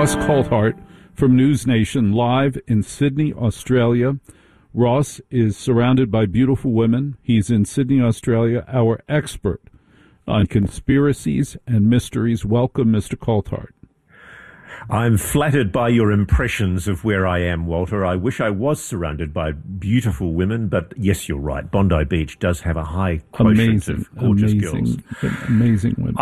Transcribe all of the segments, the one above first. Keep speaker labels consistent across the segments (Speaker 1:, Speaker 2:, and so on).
Speaker 1: Ross Coulthart from News Nation, live in Sydney, Australia. Ross is surrounded by beautiful women. He's in Sydney, Australia, our expert on conspiracies and mysteries. Welcome, Mr. Coulthart.
Speaker 2: I'm flattered by your impressions of where I am, Walter. I wish I was surrounded by beautiful women, but yes, you're right. Bondi Beach does have a high quotient of gorgeous girls.
Speaker 1: Amazing women.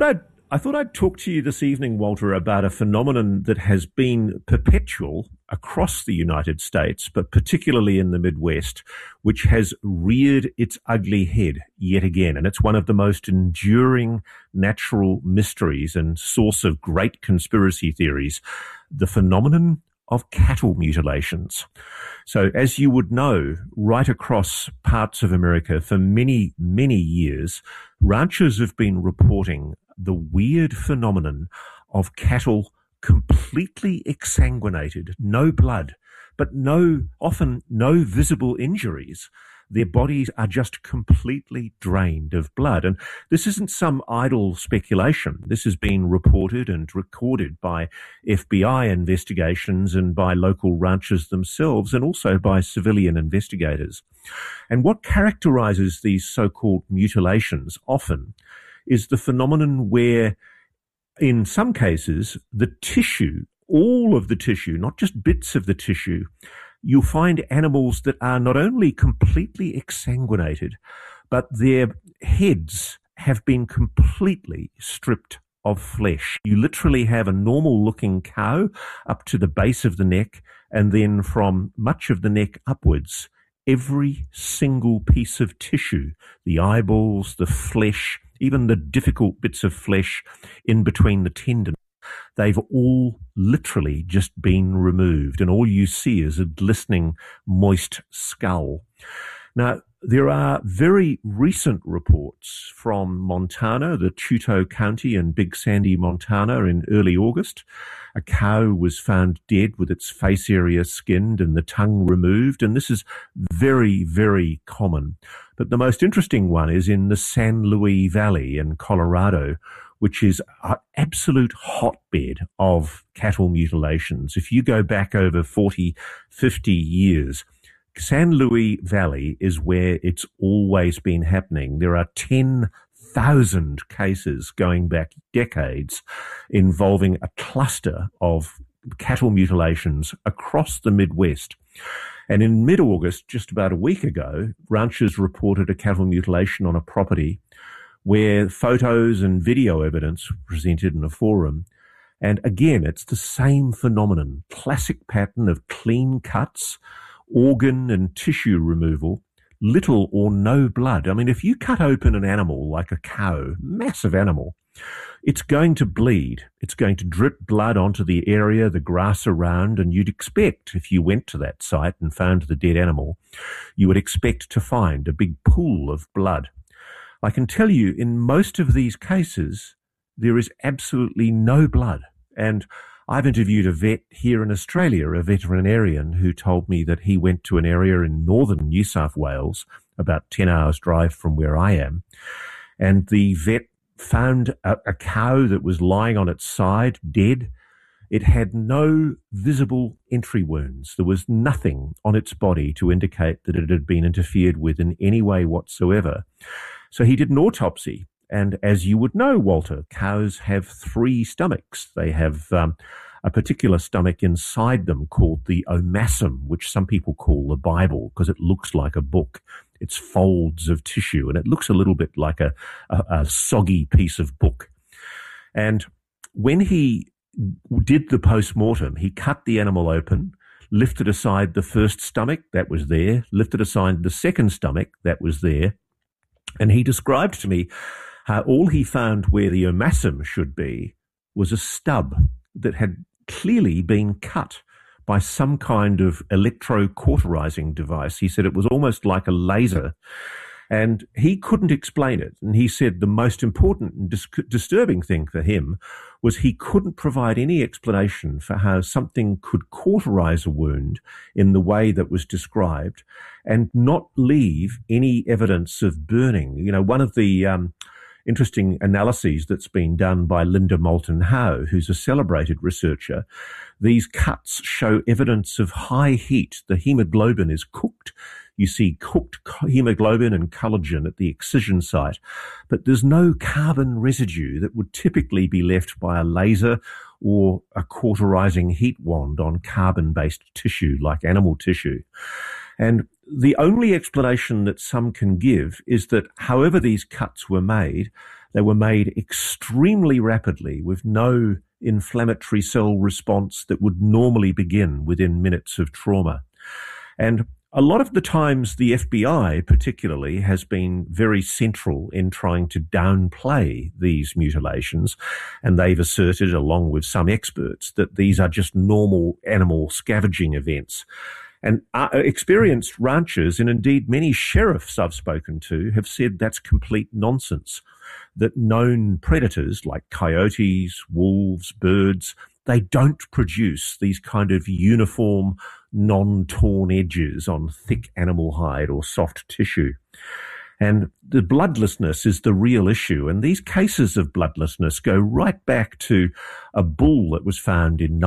Speaker 2: I thought I'd talk to you this evening, Walter, about a phenomenon that has been perpetual across the United States, but particularly in the Midwest, which has reared its ugly head yet again. And it's one of the most enduring natural mysteries and source of great conspiracy theories, the phenomenon of cattle mutilations. So as you would know, right across parts of America for many, many years, ranchers have been reporting the weird phenomenon of cattle completely exsanguinated, no blood, but often no visible injuries. Their bodies are just completely drained of blood. And this isn't some idle speculation. This has been reported and recorded by FBI investigations and by local ranchers themselves, and also by civilian investigators. And what characterizes these so-called mutilations often is the phenomenon where, in some cases, the tissue, all of the tissue, not just bits of the tissue, you'll find animals that are not only completely exsanguinated, but their heads have been completely stripped of flesh. You literally have a normal-looking cow up to the base of the neck, and then from much of the neck upwards, every single piece of tissue, the eyeballs, the flesh, even the difficult bits of flesh in between the tendons, they've all literally just been removed, and all you see is a glistening, moist skull. Now, there are very recent reports from Montana, the Chouteau County in Big Sandy, Montana, in early August. A cow was found dead with its face area skinned and the tongue removed, and this is very, very common. But the most interesting one is in the San Luis Valley in Colorado, which is an absolute hotbed of cattle mutilations. If you go back over 40, 50 years, San Luis Valley is where it's always been happening. There are 10,000 cases going back decades involving a cluster of cattle mutilations across the Midwest. And in mid-August, just about a week ago, ranchers reported a cattle mutilation on a property where photos and video evidence were presented in a forum. And again, it's the same phenomenon, classic pattern of clean cuts, organ and tissue removal, little or no blood. I mean, if you cut open an animal like a cow, massive animal, it's going to bleed. It's going to drip blood onto the area, the grass around, and you'd expect, if you went to that site and found the dead animal, you would expect to find a big pool of blood. I can tell you, in most of these cases, there is absolutely no blood. And I've interviewed a vet here in Australia, a veterinarian, who told me that he went to an area in northern New South Wales, about 10 hours drive from where I am, and the vet found a cow that was lying on its side, dead. It had no visible entry wounds. There was nothing on its body to indicate that it had been interfered with in any way whatsoever. So he did an autopsy. And as you would know, Walter, cows have 3 stomachs. They have a particular stomach inside them called the omasum, which some people call the Bible because it looks like a book. It's folds of tissue, and it looks a little bit like a soggy piece of book. And when he did the post-mortem, he cut the animal open, lifted aside the first stomach that was there, lifted aside the second stomach that was there, and he described to me how all he found where the omasum should be was a stub that had clearly been cut by some kind of electrocauterizing device. He said it was almost like a laser, and he couldn't explain it. And he said the most important and disturbing thing for him was he couldn't provide any explanation for how something could cauterize a wound in the way that was described and not leave any evidence of burning. You know, one of the interesting analyses that's been done by Linda Moulton Howe, who's a celebrated researcher. These cuts show evidence of high heat. The hemoglobin is cooked. You see cooked hemoglobin and collagen at the excision site, but there's no carbon residue that would typically be left by a laser or a cauterizing heat wand on carbon-based tissue like animal tissue. And the only explanation that some can give is that however these cuts were made, they were made extremely rapidly with no inflammatory cell response that would normally begin within minutes of trauma. And a lot of the times the FBI particularly has been very central in trying to downplay these mutilations, and they've asserted, along with some experts, that these are just normal animal scavenging events. And experienced ranchers, and indeed many sheriffs I've spoken to, have said that's complete nonsense, that known predators like coyotes, wolves, birds, they don't produce these kind of uniform, non-torn edges on thick animal hide or soft tissue. And the bloodlessness is the real issue. And these cases of bloodlessness go right back to a bull that was found in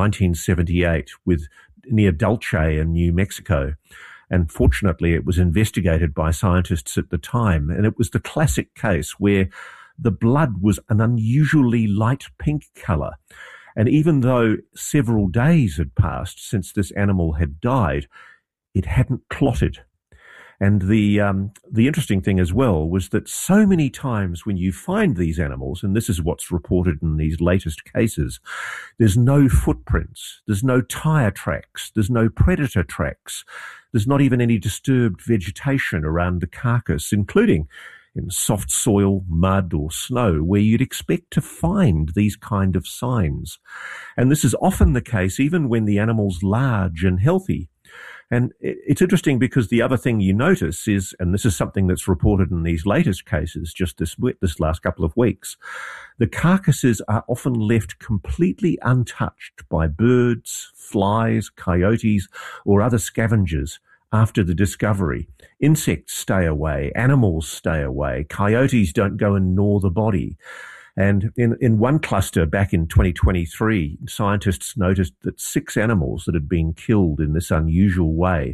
Speaker 2: 1978 near Dulce in New Mexico. And fortunately, it was investigated by scientists at the time. And it was the classic case where the blood was an unusually light pink color. And even though several days had passed since this animal had died, it hadn't clotted. And the interesting thing as well was that so many times when you find these animals, and this is what's reported in these latest cases, there's no footprints, there's no tire tracks, there's no predator tracks, there's not even any disturbed vegetation around the carcass, including in soft soil, mud or snow, where you'd expect to find these kind of signs. And this is often the case even when the animal's large and healthy. And it's interesting because the other thing you notice is, and this is something that's reported in these latest cases just this last couple of weeks, the carcasses are often left completely untouched by birds, flies, coyotes, or other scavengers after the discovery. Insects stay away, animals stay away, coyotes don't go and gnaw the body. And in one cluster back in 2023, scientists noticed that 6 animals that had been killed in this unusual way,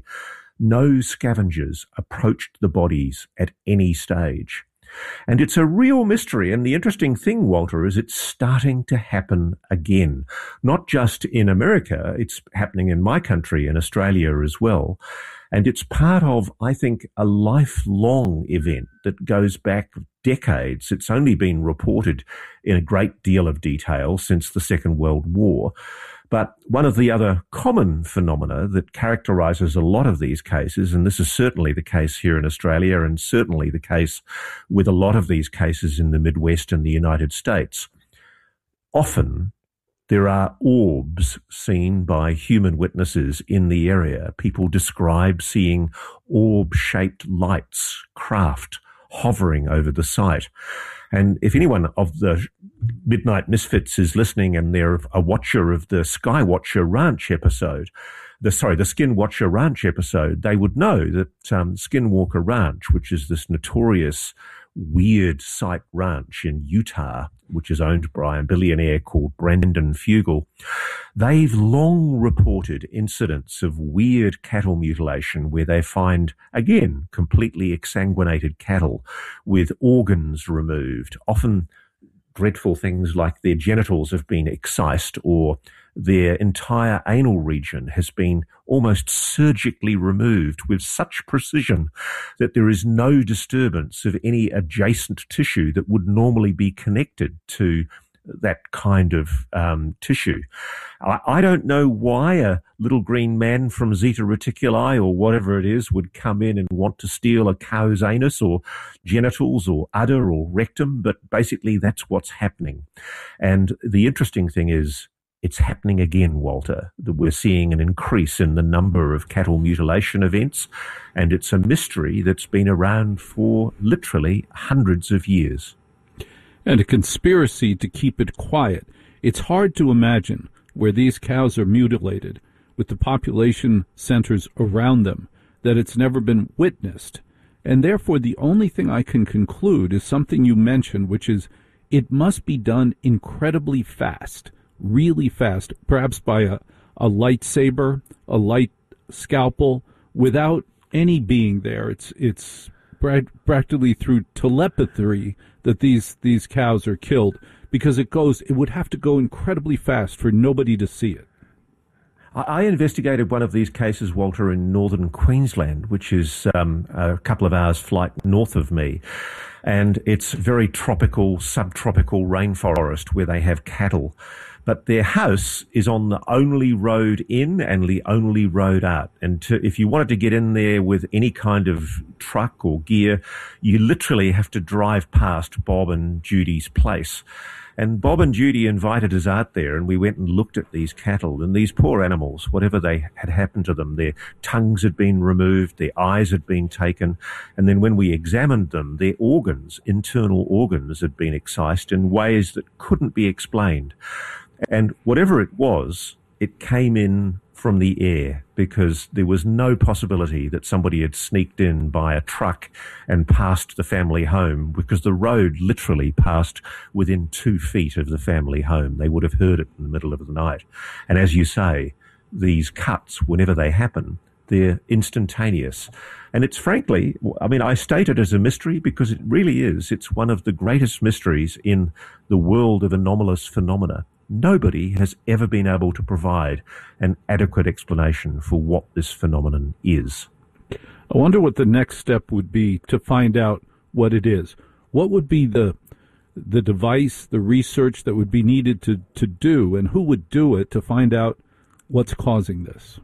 Speaker 2: no scavengers approached the bodies at any stage. And it's a real mystery. And the interesting thing, Walter, is it's starting to happen again. Not just in America, it's happening in my country, in Australia as well. And it's part of, I think, a lifelong event that goes back decades. It's only been reported in a great deal of detail since the Second World War. But one of the other common phenomena that characterizes a lot of these cases, and this is certainly the case here in Australia and certainly the case with a lot of these cases in the Midwest and the United States, often there are orbs seen by human witnesses in the area. People describe seeing orb-shaped lights, craft, hovering over the site. And if anyone of the Midnight Misfits is listening and they're a watcher of the Skywatcher Ranch episode, the Skinwatcher Ranch episode, they would know that Skinwalker Ranch, which is this notorious weird site ranch in Utah, which is owned by a billionaire called Brandon Fugal, they've long reported incidents of weird cattle mutilation where they find, again, completely exsanguinated cattle with organs removed, often dreadful things like their genitals have been excised or their entire anal region has been almost surgically removed with such precision that there is no disturbance of any adjacent tissue that would normally be connected to that kind of tissue. I don't know why a little green man from Zeta Reticuli or whatever it is would come in and want to steal a cow's anus or genitals or udder or rectum, but basically that's what's happening. And the interesting thing is, it's happening again, Walter, that we're seeing an increase in the number of cattle mutilation events, and it's a mystery that's been around for literally hundreds of years.
Speaker 1: And a conspiracy to keep it quiet. It's hard to imagine where these cows are mutilated, with the population centers around them, that it's never been witnessed. And therefore, the only thing I can conclude is something you mentioned, which is it must be done incredibly fast, really fast, perhaps by a lightsaber, a light scalpel, without any being there. It's practically through telepathy that these cows are killed, because it would have to go incredibly fast for nobody to see it.
Speaker 2: I investigated one of these cases, Walter, in northern Queensland, which is a couple of hours' flight north of me. And it's very tropical, subtropical rainforest where they have cattle. But their house is on the only road in and the only road out. And if you wanted to get in there with any kind of truck or gear, you literally have to drive past Bob and Judy's place. And Bob and Judy invited us out there, and we went and looked at these cattle, and these poor animals, whatever they had happened to them, their tongues had been removed, their eyes had been taken, and then when we examined them, their organs, internal organs, had been excised in ways that couldn't be explained. And whatever it was, it came in from the air, because there was no possibility that somebody had sneaked in by a truck and passed the family home, because the road literally passed within 2 feet of the family home. They would have heard it in the middle of the night. And as you say, these cuts, whenever they happen, they're instantaneous. And it's frankly, I mean, I state it as a mystery because it really is. It's one of the greatest mysteries in the world of anomalous phenomena. Nobody has ever been able to provide an adequate explanation for what this phenomenon is.
Speaker 1: I wonder what the next step would be to find out what it is. What would be the device, the research that would be needed to do, and who would do it to find out what's causing this?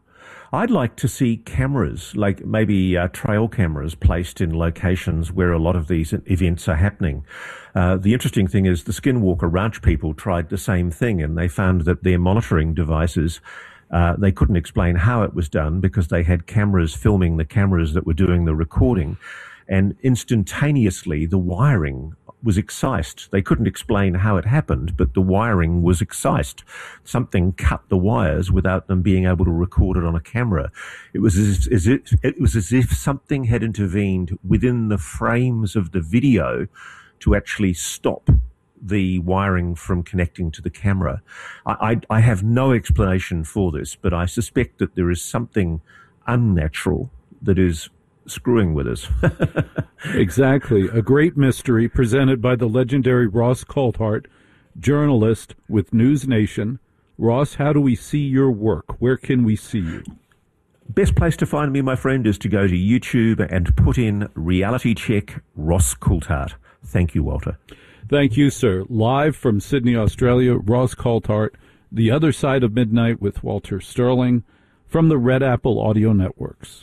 Speaker 2: I'd like to see cameras, like maybe trail cameras placed in locations where a lot of these events are happening. The interesting thing is the Skinwalker Ranch people tried the same thing, and they found that their monitoring devices, they couldn't explain how it was done because they had cameras filming the cameras that were doing the recording, and instantaneously the wiring was excised. They couldn't explain how it happened, but the wiring was excised. Something cut the wires without them being able to record it on a camera. It was as if something had intervened within the frames of the video to actually stop the wiring from connecting to the camera. I have no explanation for this, but I suspect that there is something unnatural that is screwing with us.
Speaker 1: Exactly. A great mystery presented by the legendary Ross Coulthart, journalist with News Nation. Ross, how do we see your work? Where can we see you?
Speaker 2: Best place to find me, my friend, is to go to YouTube and put in Reality Check Ross Coulthart. Thank you, Walter.
Speaker 1: Thank you, sir. Live from Sydney, Australia, Ross Coulthart, The Other Side of Midnight with Walter Sterling from the Red Apple Audio Networks.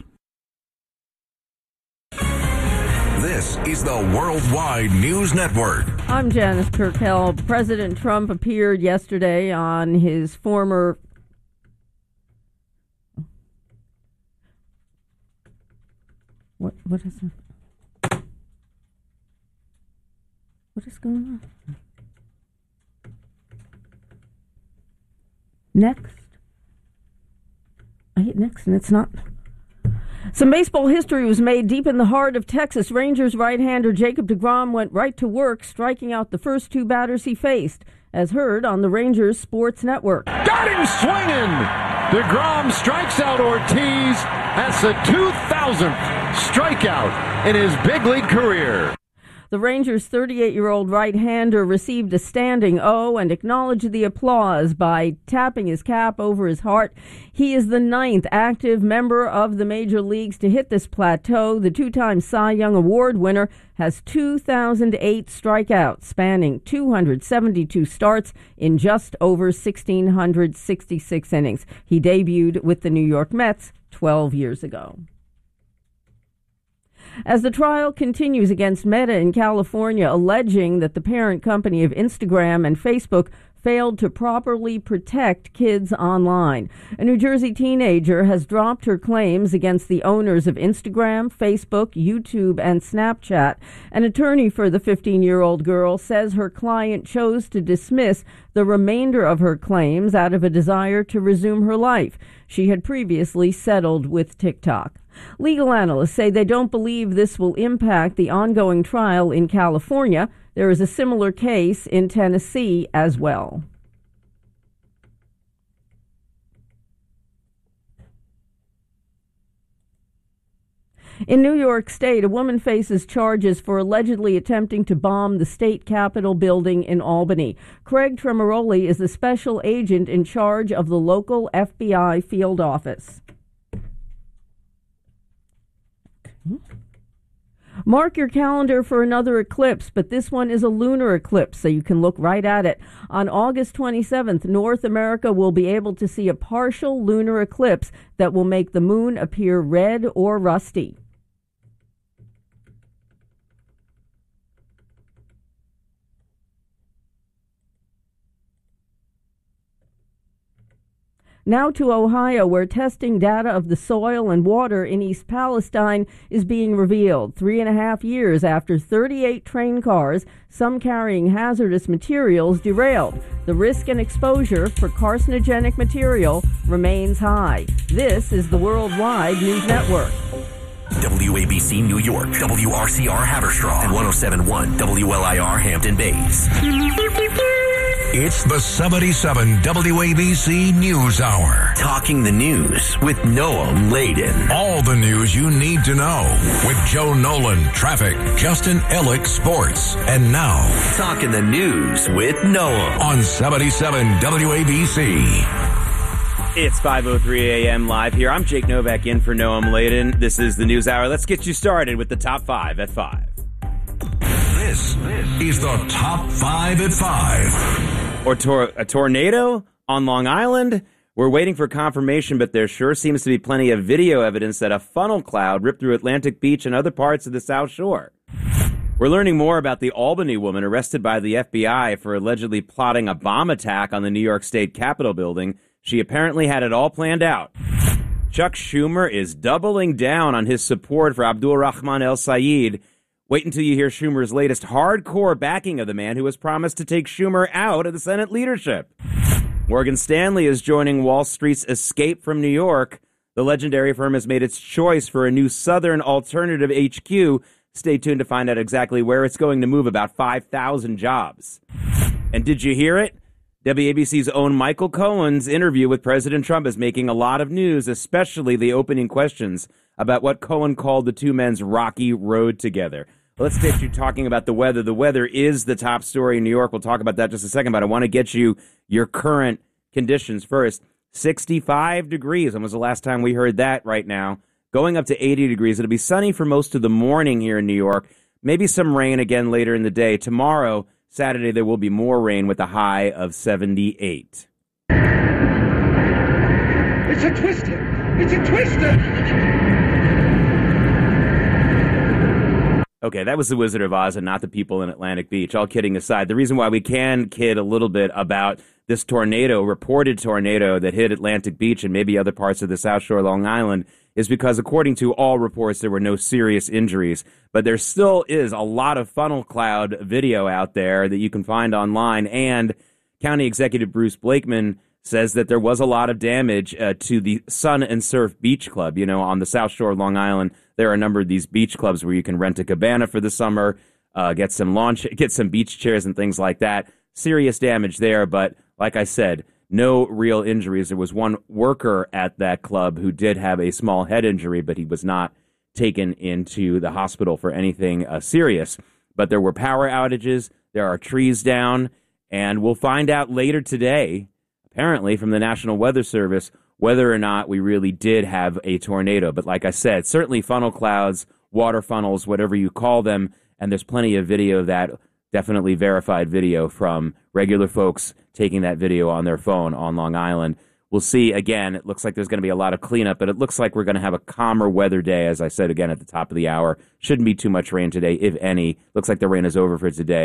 Speaker 3: This is the Worldwide News Network.
Speaker 4: I'm Janice Turkel. President Trump appeared yesterday on his former... What is it? What is going on? Next. I hit next and it's not... Some baseball history was made deep in the heart of Texas. Rangers right-hander Jacob deGrom went right to work, striking out the first two batters he faced, as heard on the Rangers Sports Network.
Speaker 5: Got him swinging! deGrom strikes out Ortiz. That's the 2000th strikeout in his big league career.
Speaker 4: The Rangers' 38-year-old right-hander received a standing O and acknowledged the applause by tapping his cap over his heart. He is the 9th active member of the major leagues to hit this plateau. The two-time Cy Young Award winner has 2,008 strikeouts, spanning 272 starts in just over 1,666 innings. He debuted with the New York Mets 12 years ago. As the trial continues against Meta in California, alleging that the parent company of Instagram and Facebook failed to properly protect kids online. A New Jersey teenager has dropped her claims against the owners of Instagram, Facebook, YouTube, and Snapchat. An attorney for the 15-year-old girl says her client chose to dismiss the remainder of her claims out of a desire to resume her life. She had previously settled with TikTok. Legal analysts say they don't believe this will impact the ongoing trial in California. There is a similar case in Tennessee as well. In New York State, a woman faces charges for allegedly attempting to bomb the state capitol building in Albany. Craig Tremoroli is the special agent in charge of the local FBI field office. Mark your calendar for another eclipse, but this one is a lunar eclipse, so you can look right at it. On August 27th, North America will be able to see a partial lunar eclipse that will make the moon appear red or rusty. Now to Ohio, where testing data of the soil and water in East Palestine is being revealed. 3.5 years after 38 train cars, some carrying hazardous materials, derailed. The risk and exposure for carcinogenic material remains high. This is the Worldwide News Network.
Speaker 6: WABC New York, WRCR Haverstraw, and 107.1 WLIR Hampton Bays.
Speaker 3: It's the 77 WABC News Hour.
Speaker 6: Talking the news with Noam Laden.
Speaker 3: All the news you need to know with Joe Nolan, traffic, Justin Ellick, sports, and now
Speaker 6: Talking the news with Noam
Speaker 3: on 77 WABC.
Speaker 7: It's 5:03 a.m. live here. I'm Jake Novak in for Noam Laden. This is the News Hour. Let's get you started with the top 5 at 5.
Speaker 3: This is the top 5 at 5.
Speaker 7: A tornado on Long Island? We're waiting for confirmation, but there sure seems to be plenty of video evidence that a funnel cloud ripped through Atlantic Beach and other parts of the South Shore. We're learning more about the Albany woman arrested by the FBI for allegedly plotting a bomb attack on the New York State Capitol building. She apparently had it all planned out. Chuck Schumer is doubling down on his support for Abdul Rahman El Sayed. Wait until you hear Schumer's latest hardcore backing of the man who has promised to take Schumer out of the Senate leadership. Morgan Stanley is joining Wall Street's escape from New York. The legendary firm has made its choice for a new Southern alternative HQ. Stay tuned to find out exactly where it's going to move about 5,000 jobs. And did you hear it? WABC's own Michael Cohen's interview with President Trump is making a lot of news, especially the opening questions about what Cohen called the two men's rocky road together. Let's get you talking about the weather. The weather is the top story in New York. We'll talk about that just a second, but I want to get you your current conditions first. 65 degrees. When was the last time we heard that right now? Going up to 80 degrees. It'll be sunny for most of the morning here in New York. Maybe some rain again later in the day. Tomorrow, Saturday, there will be more rain with a high of 78.
Speaker 8: It's a twister! It's a twister!
Speaker 7: Okay, that was the Wizard of Oz and not the people in Atlantic Beach. All kidding aside, the reason why we can kid a little bit about this reported tornado that hit Atlantic Beach and maybe other parts of the South Shore, Long Island, is because according to all reports, there were no serious injuries. But there still is a lot of funnel cloud video out there that you can find online. And County Executive Bruce Blakeman says that there was a lot of damage to the Sun and Surf Beach Club. You know, on the South Shore of Long Island, there are a number of these beach clubs where you can rent a cabana for the summer, get some beach chairs and things like that. Serious damage there, but like I said, no real injuries. There was one worker at that club who did have a small head injury, but he was not taken into the hospital for anything serious. But there were power outages, there are trees down, and we'll find out later today, apparently from the National Weather Service, whether or not we really did have a tornado. But like I said, certainly funnel clouds, water funnels, whatever you call them, and there's plenty of video of that, definitely verified video from regular folks taking that video on their phone on Long Island. We'll see. Again, it looks like there's going to be a lot of cleanup, but it looks like we're going to have a calmer weather day, as I said again at the top of the hour. Shouldn't be too much rain today, if any. Looks like the rain is over for today,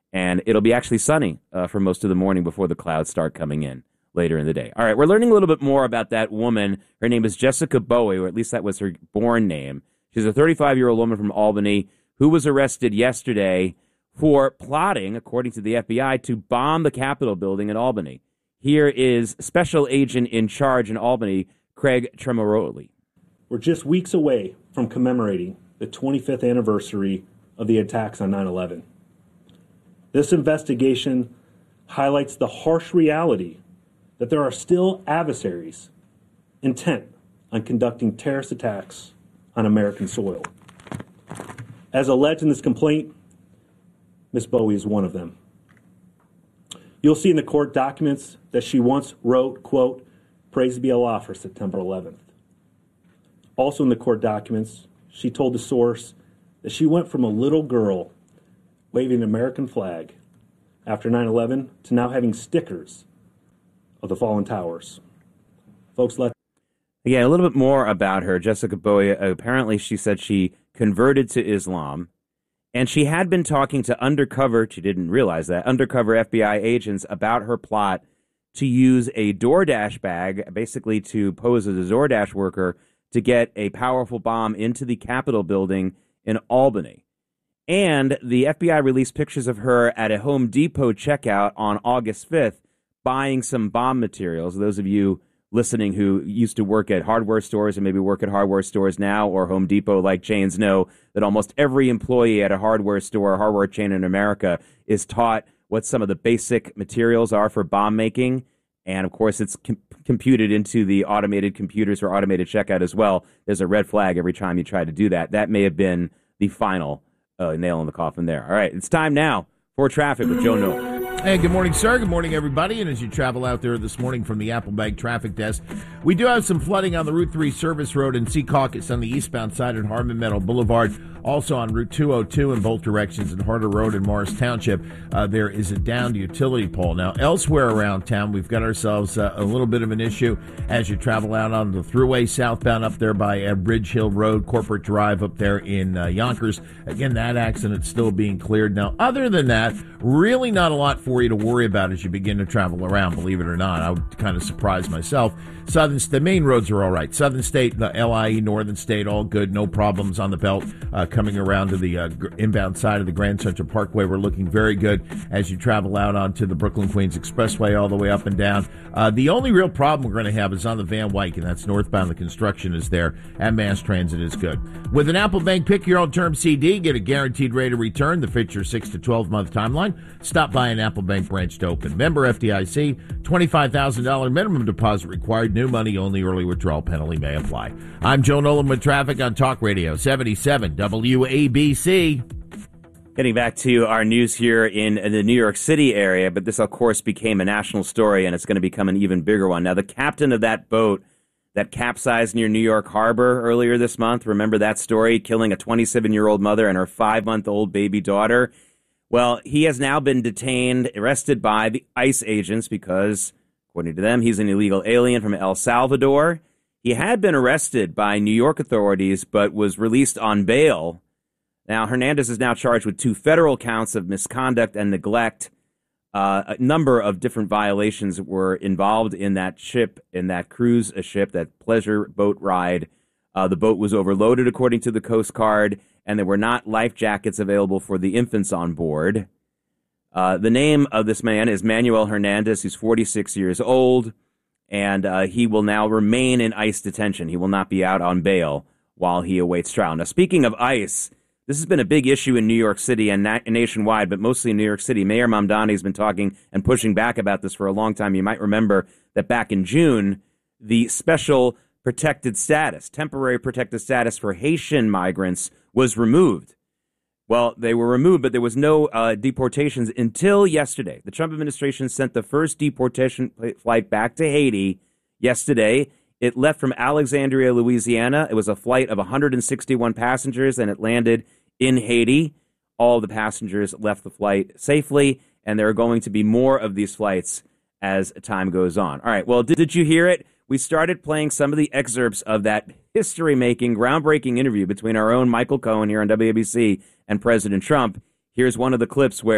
Speaker 7: And it'll be actually sunny for most of the morning before the clouds start coming in later in the day. All right, we're learning a little bit more about that woman. Her name is Jessica Bowie, or at least that was her born name. She's a 35-year-old woman from Albany who was arrested yesterday for plotting, according to the FBI, to bomb the Capitol building in Albany. Here is Special Agent in Charge in Albany, Craig Tremoroli.
Speaker 9: We're just weeks away from commemorating the 25th anniversary of the attacks on 9/11. This investigation highlights the harsh reality that there are still adversaries intent on conducting terrorist attacks on American soil. As alleged in this complaint, Ms. Bowie is one of them. You'll see in the court documents that she once wrote, quote, "Praise be Allah" for September 11th. Also in the court documents, she told the source that she went from a little girl waving an American flag after 9/11 to now having stickers of the fallen towers. Folks,
Speaker 7: Again, a little bit more about her. Jessica Bowie, apparently she said she converted to Islam, and she had been talking to undercover, she didn't realize that, undercover FBI agents about her plot to use a DoorDash bag, basically to pose as a DoorDash worker, to get a powerful bomb into the Capitol building in Albany. And the FBI released pictures of her at a Home Depot checkout on August 5th buying some bomb materials. Those of you listening who used to work at hardware stores and maybe work at hardware stores now or Home Depot like chains know that almost every employee at a hardware store or hardware chain in America is taught what some of the basic materials are for bomb making. And, of course, it's computed into the automated computers for automated checkout as well. There's a red flag every time you try to do that. That may have been the final nail in the coffin there. All right, it's time now for traffic with Joe Nolan.
Speaker 10: Hey, good morning, sir. Good morning, everybody. And as you travel out there this morning from the Applebank Traffic Desk, we do have some flooding on the Route 3 Service Road in Secaucus on the eastbound side at Harmon Meadow Boulevard. Also on Route 202 in both directions in Harder Road in Morris Township, there is a downed utility pole. Now, elsewhere around town, we've got ourselves a little bit of an issue as you travel out on the thruway southbound up there by Bridge Hill Road, Corporate Drive up there in Yonkers. Again, that accident's still being cleared. Now, other than that, really not a lot for you to worry about as you begin to travel around, believe it or not. I would kind of surprise myself. The main roads are all right. Southern State, the LIE, Northern State, all good. No problems on the belt. Coming around to the inbound side of the Grand Central Parkway, we're looking very good as you travel out onto the Brooklyn-Queens Expressway all the way up and down. The only real problem we're going to have is on the Van Wyck, and that's northbound. The construction is there, and mass transit is good. With an Applebank Pick Your Own Term CD, get a guaranteed rate of return, the fits your 6 to 12-month timeline. Stop by an Applebank branch to open. Member FDIC, $25,000 minimum deposit required. New money only. Early withdrawal penalty may apply. I'm Joe Nolan with traffic on Talk Radio 77 WABC.
Speaker 7: Getting back to our news here in the New York City area, but this, of course, became a national story, and it's going to become an even bigger one. Now, the captain of that boat that capsized near New York Harbor earlier this month, remember that story, killing a 27-year-old mother and her 5-month-old baby daughter? Well, he has now been detained, arrested by the ICE agents because, according to them, he's an illegal alien from El Salvador. He had been arrested by New York authorities but was released on bail. Now, Hernandez is now charged with 2 federal counts of misconduct and neglect. A number of different violations were involved in that ship, in that cruise ship, that pleasure boat ride. The boat was overloaded, according to the Coast Guard, and there were not life jackets available for the infants on board. The name of this man is Manuel Hernandez. He's 46 years old, and he will now remain in ICE detention. He will not be out on bail while he awaits trial. Now, speaking of ICE, this has been a big issue in New York City and nationwide, but mostly in New York City. Mayor Mamdani has been talking and pushing back about this for a long time. You might remember that back in June, the special protected status, temporary protected status for Haitian migrants was removed. Well, they were removed, but there was no deportations until yesterday. The Trump administration sent the first deportation flight back to Haiti yesterday. It left from Alexandria, Louisiana. It was a flight of 161 passengers, and it landed in Haiti. All the passengers left the flight safely, and there are going to be more of these flights as time goes on. All right, well, did you hear it? We started playing some of the excerpts of that history-making, groundbreaking interview between our own Michael Cohen here on WABC and President Trump. Here's one of the clips where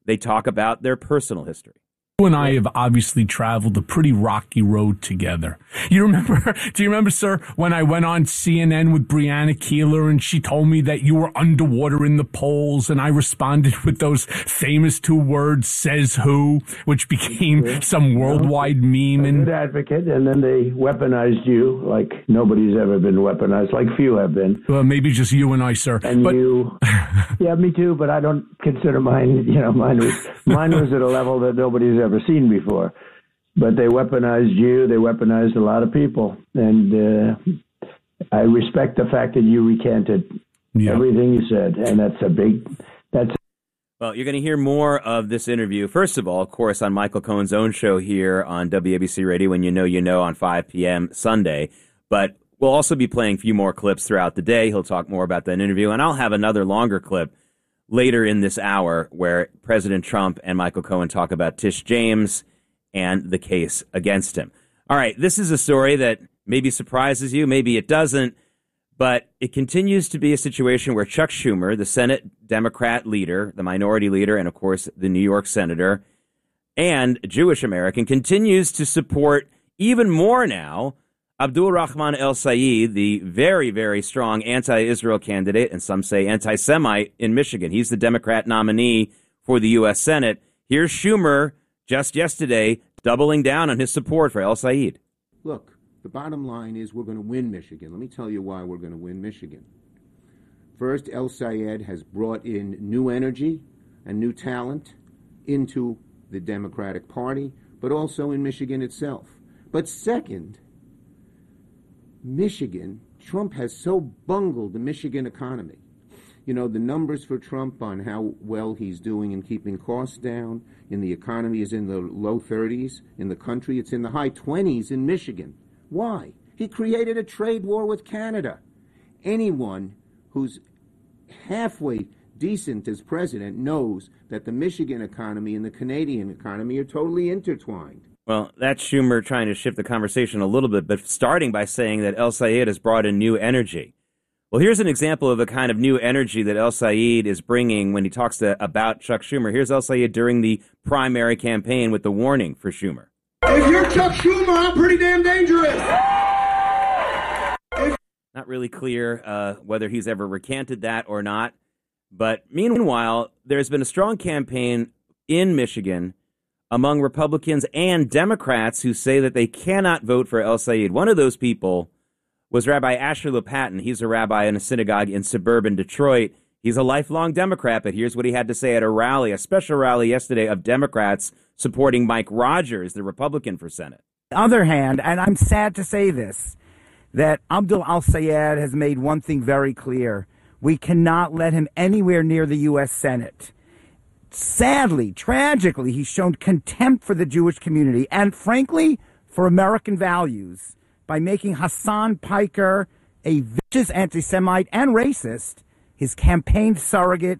Speaker 7: they talk about their personal history.
Speaker 11: You and I have obviously traveled a pretty rocky road together. Do you remember, sir, when I went on CNN with Brianna Keeler and she told me that you were underwater in the polls, and I responded with those famous 2 words, "says who," which became some worldwide meme.
Speaker 12: A good advocate, and then they weaponized you like nobody's ever been weaponized, like few have been.
Speaker 11: Well, maybe just you and I, sir.
Speaker 12: And you, yeah, me too, but I don't consider mine, mine was at a level that nobody's ever seen before. But they weaponized you, they weaponized a lot of people, and I respect the fact that you recanted everything you said, and
Speaker 7: Well, you're going to hear more of this interview, first of all, of course, on Michael Cohen's own show here on WABC Radio, When You Know on 5 p.m. Sunday, but we'll also be playing a few more clips throughout the day. He'll talk more about that interview, and I'll have another longer clip later in this hour where President Trump and Michael Cohen talk about Tish James and the case against him. All right, this is a story that maybe surprises you, maybe it doesn't, but it continues to be a situation where Chuck Schumer, the Senate Democrat leader, the minority leader, and of course the New York senator, and a Jewish American, continues to support even more now Abdul Rahman El-Sayed, the very, very strong anti-Israel candidate, and some say anti-Semite in Michigan. He's the Democrat nominee for the U.S. Senate. Here's Schumer just yesterday doubling down on his support for El-Sayed.
Speaker 13: Look, the bottom line is we're going to win Michigan. Let me tell you why we're going to win Michigan. First, El-Sayed has brought in new energy and new talent into the Democratic Party, but also in Michigan itself. But second, Michigan, Trump has so bungled the Michigan economy. The numbers for Trump on how well he's doing in keeping costs down in the economy is in the low 30s. In the country, it's in the high 20s in Michigan. Why? He created a trade war with Canada. Anyone who's halfway decent as president knows that the Michigan economy and the Canadian economy are totally intertwined.
Speaker 7: Well, that's Schumer trying to shift the conversation a little bit, but starting by saying that El-Sayed has brought in new energy. Well, here's an example of the kind of new energy that El-Sayed is bringing when he talks about Chuck Schumer. Here's El-Sayed during the primary campaign with the warning for Schumer.
Speaker 8: If you're Chuck Schumer, I'm pretty damn dangerous.
Speaker 7: Not really clear whether he's ever recanted that or not. But meanwhile, there's been a strong campaign in Michigan among Republicans and Democrats who say that they cannot vote for El-Sayed. One of those people was Rabbi Asher Lopatin. He's a rabbi in a synagogue in suburban Detroit. He's a lifelong Democrat, but here's what he had to say at a special rally yesterday of Democrats supporting Mike Rogers, the Republican for Senate.
Speaker 14: On the other hand, and I'm sad to say this, that Abdul El-Sayed has made one thing very clear. We cannot let him anywhere near the U.S. Senate. Sadly, tragically, he's shown contempt for the Jewish community and, frankly, for American values by making Hassan Piker a vicious anti-Semite and racist, his campaign surrogate,